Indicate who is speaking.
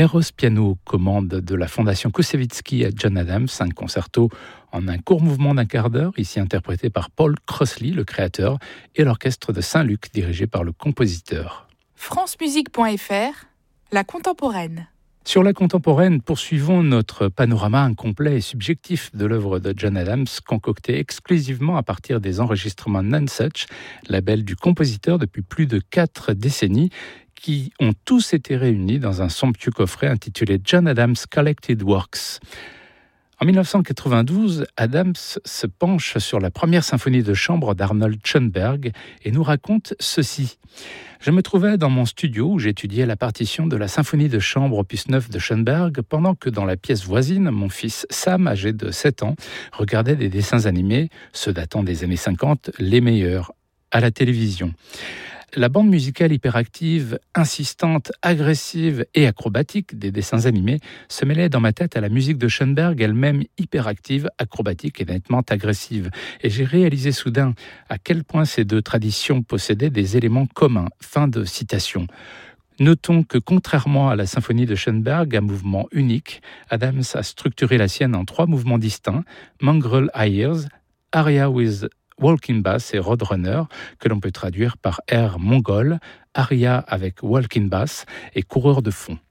Speaker 1: Eros Piano, commande de la Fondation Koussevitzky à John Adams, un concerto en un court mouvement d'un quart d'heure, ici interprété par Paul Crossley, le créateur, et l'orchestre de Saint-Luc, dirigé par le compositeur.
Speaker 2: francemusique.fr, la contemporaine.
Speaker 1: Sur la contemporaine, poursuivons notre panorama incomplet et subjectif de l'œuvre de John Adams, concocté exclusivement à partir des enregistrements Nonesuch, label du compositeur depuis plus de 4 décennies, qui ont tous été réunis dans un somptueux coffret intitulé John Adams Collected Works. En 1992, Adams se penche sur la première symphonie de chambre d'Arnold Schoenberg et nous raconte ceci. Je me trouvais dans mon studio où j'étudiais la partition de la symphonie de chambre opus 9 de Schoenberg pendant que dans la pièce voisine, mon fils Sam, âgé de 7 ans, regardait des dessins animés, ceux datant des années 50, les meilleurs, à la télévision. La bande musicale hyperactive, insistante, agressive et acrobatique des dessins animés se mêlait dans ma tête à la musique de Schoenberg, elle-même hyperactive, acrobatique et nettement agressive. Et j'ai réalisé soudain à quel point ces deux traditions possédaient des éléments communs. Fin de citation. Notons que contrairement à la symphonie de Schoenberg, à mouvement unique, Adams a structuré la sienne en 3 mouvements distincts, Mongrel Airs, Aria with Walking Bass et Roadrunner, que l'on peut traduire par air mongol, aria avec walking bass et coureur de fond.